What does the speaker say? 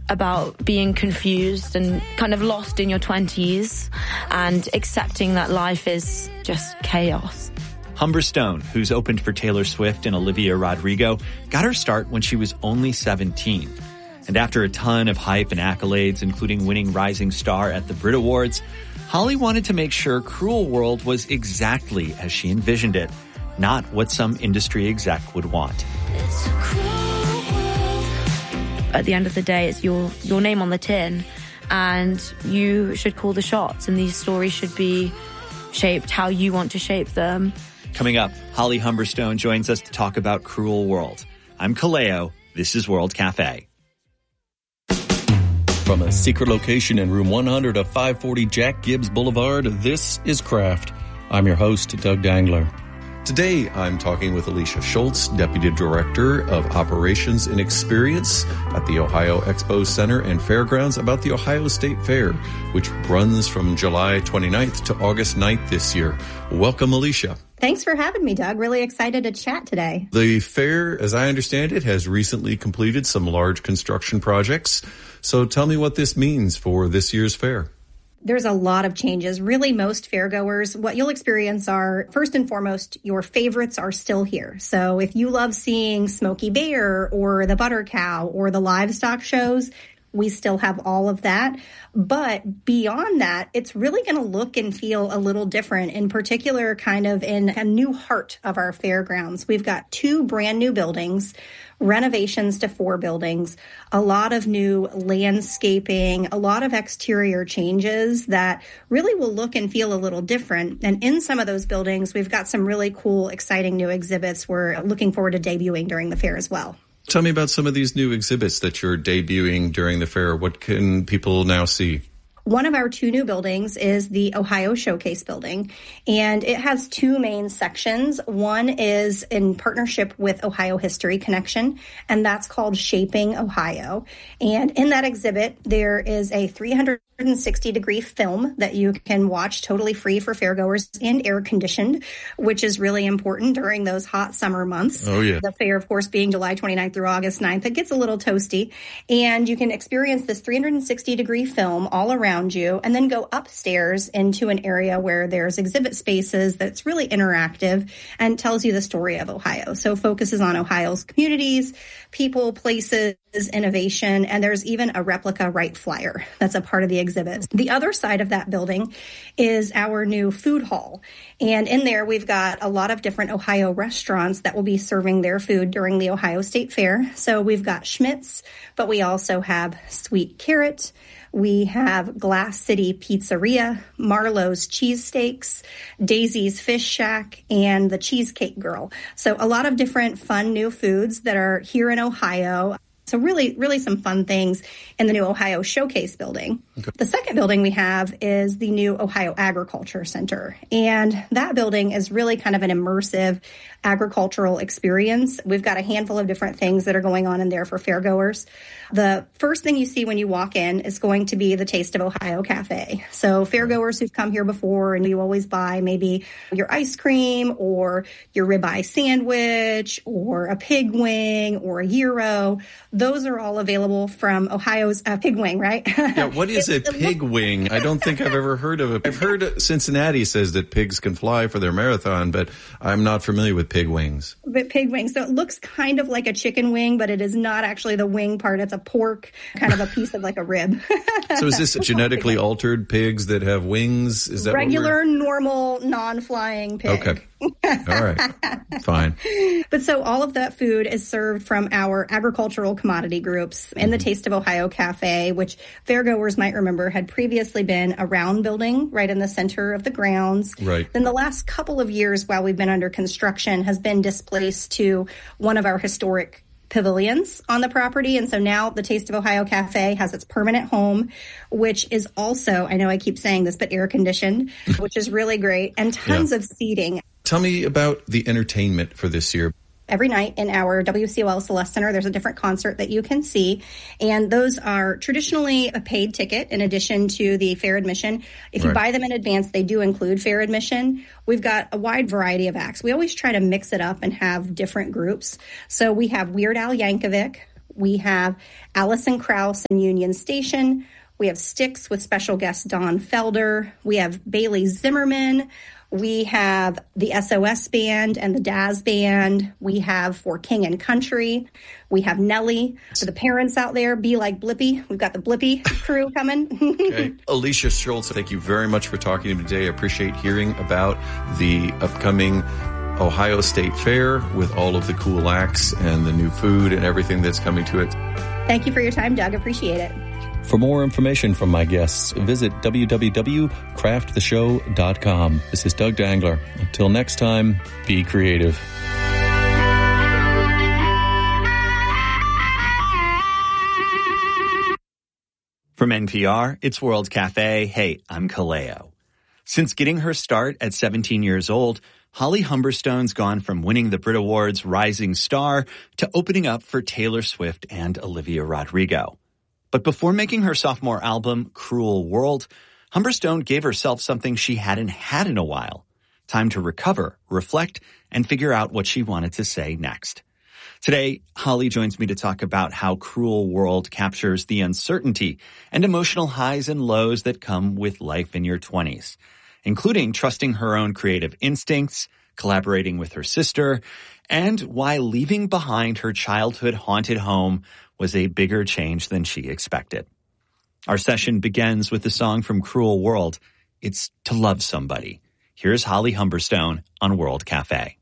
about being confused and kind of lost in your 20s and accepting that life is just chaos. Humberstone, who's opened for Taylor Swift and Olivia Rodrigo, got her start when she was only 17. And after a ton of hype and accolades, including winning Rising Star at the Brit Awards, Holly wanted to make sure Cruel World was exactly as she envisioned it, not what some industry exec would want. It's a cruel world. At the end of the day, it's your name on the tin, and you should call the shots, and these stories should be shaped how you want to shape them. Coming up, Holly Humberstone joins us to talk about Cruel World. I'm Kaleo. This is World Cafe. From a secret location in room 100 of 540 Jack Gibbs Boulevard, this is Craft. I'm your host, Doug Dangler. Today, I'm talking with Alicia Schultz, Deputy Director of Operations and Experience at the Ohio Expo Center and Fairgrounds, about the Ohio State Fair, which runs from July 29th to August 9th this year. Welcome, Alicia. Thanks for having me, Doug. Really excited to chat today. The fair, as I understand it, has recently completed some large construction projects. So tell me what this means for this year's fair. There's a lot of changes. Really, most fairgoers, what you'll experience are, first and foremost, your favorites are still here. So if you love seeing Smokey Bear or the Butter Cow or the livestock shows, we still have all of that. But beyond that, it's really going to look and feel a little different, in particular, kind of in a new heart of our fairgrounds. We've got 2 brand new buildings, renovations to 4 buildings, a lot of new landscaping, a lot of exterior changes that really will look and feel a little different. And in some of those buildings, we've got some really cool, exciting new exhibits we're looking forward to debuting during the fair as well. Tell me about some of these new exhibits that you're debuting during the fair. What can people now see? One of our 2 new buildings is the Ohio Showcase building, and it has 2 main sections. One is in partnership with Ohio History Connection, and that's called Shaping Ohio. And in that exhibit, there is a 360-degree film that you can watch totally free for fairgoers and air-conditioned, which is really important during those hot summer months. Oh, yeah. The fair, of course, being July 29th through August 9th. It gets a little toasty, and you can experience this 360-degree film all around you, and then go upstairs into an area where there's exhibit spaces that's really interactive and tells you the story of Ohio. So focuses on Ohio's communities, people, places, innovation, and there's even a replica Wright Flyer that's a part of the exhibit. The other side of that building is our new food hall. And in there, we've got a lot of different Ohio restaurants that will be serving their food during the Ohio State Fair. So we've got Schmidt's, but we also have Sweet Carrot. We have Glass City Pizzeria, Marlowe's Cheesesteaks, Daisy's Fish Shack, and the Cheesecake Girl. So a lot of different fun new foods that are here in Ohio. So really some fun things in the new Ohio Showcase building. Okay. The second building we have is the new Ohio Agriculture Center. And that building is really kind of an immersive agricultural experience. We've got a handful of different things that are going on in there for fairgoers. The first thing you see when you walk in is going to be the Taste of Ohio Cafe. So fairgoers who've come here before and you always buy maybe your ice cream or your ribeye sandwich or a pig wing or a gyro, those are all available from Ohio's pig wing, right? Yeah, what is a pig wing? I don't think I've ever heard of it. I've heard Cincinnati says that pigs can fly for their marathon, but I'm not familiar with pig wings. But pig wings. So it looks kind of like a chicken wing, but it is not actually the wing part. It's a pork, kind of a piece of like a rib. So is this genetically altered pigs that have wings? Is that regular, normal, non-flying pig? Okay. All right. Fine. But so all of that food is served from our agricultural commodity groups in the Taste of Ohio Cafe, which fairgoers might remember had previously been a round building right in the center of the grounds. Right. Then the last couple of years while we've been under construction has been displaced to one of our historic pavilions on the property. And so now the Taste of Ohio Cafe has its permanent home, which is also, I know I keep saying this, but air conditioned, which is really great, and tons of seating. Tell me about the entertainment for this year. Every night in our WCOL Celeste Center, there's a different concert that you can see. And those are traditionally a paid ticket in addition to the fair admission. If you buy them in advance, they do include fair admission. We've got a wide variety of acts. We always try to mix it up and have different groups. So we have Weird Al Yankovic. We have Alison Krauss in Union Station. We have Styx with special guest Don Felder. We have Bailey Zimmerman. We have the SOS Band and the Daz Band. We have For King and Country. We have Nelly. For the parents out there, be like Blippi. We've got the Blippi crew coming. Okay. Alicia Schultz, thank you very much for talking to me today. I appreciate hearing about the upcoming Ohio State Fair with all of the cool acts and the new food and everything that's coming to it. Thank you for your time, Doug. Appreciate it. For more information from my guests, visit www.crafttheshow.com. This is Doug Dangler. Until next time, be creative. From NPR, it's World Cafe. Hey, I'm Kaleo. Since getting her start at 17 years old, Holly Humberstone's gone from winning the Brit Awards Rising Star to opening up for Taylor Swift and Olivia Rodrigo. But before making her sophomore album, Cruel World, Humberstone gave herself something she hadn't had in a while. Time to recover, reflect, and figure out what she wanted to say next. Today, Holly joins me to talk about how Cruel World captures the uncertainty and emotional highs and lows that come with life in your 20s, including trusting her own creative instincts, collaborating with her sister, and why leaving behind her childhood haunted home was a bigger change than she expected. Our session begins with the song from Cruel World. It's To Love Somebody. Here's Holly Humberstone on World Cafe.